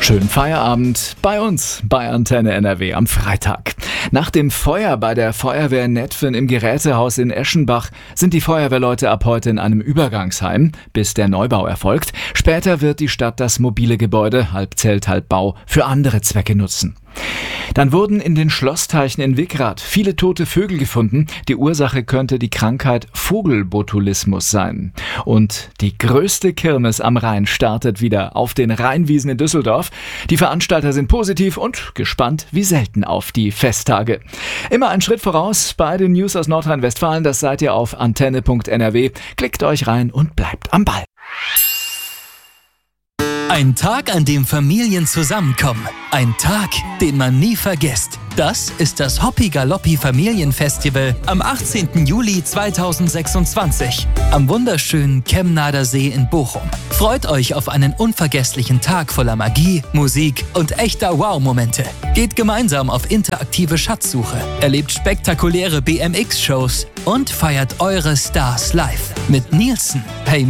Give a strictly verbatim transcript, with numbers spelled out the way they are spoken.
Schönen Feierabend bei uns bei Antenne N R W am Freitag. Nach dem Feuer bei der Feuerwehr Netphen im Gerätehaus in Eschenbach sind die Feuerwehrleute ab heute in einem Übergangsheim, bis der Neubau erfolgt. Später wird die Stadt das mobile Gebäude, halb Zelt, halb Bau, für andere Zwecke nutzen. Dann wurden in den Schlossteichen in Wickrath viele tote Vögel gefunden. Die Ursache könnte die Krankheit Vogelbotulismus sein. Und die größte Kirmes am Rhein startet wieder auf den Rheinwiesen in Düsseldorf. Die Veranstalter sind positiv und gespannt wie selten auf die Festtage. Immer einen Schritt voraus bei den News aus Nordrhein-Westfalen. Das seid ihr auf antenne punkt n r w. Klickt euch rein und bleibt am Ball. Ein Tag, an dem Familien zusammenkommen. Ein Tag, den man nie vergisst. Das ist das Hoppi Galoppi Familienfestival am achtzehnten Juli zweitausendsechsundzwanzig am wunderschönen Kemnader See in Bochum. Freut euch auf einen unvergesslichen Tag voller Magie, Musik und echter Wow-Momente. Geht gemeinsam auf interaktive Schatzsuche, erlebt spektakuläre B M X-Shows und feiert eure Stars live mit Nielsen, Hey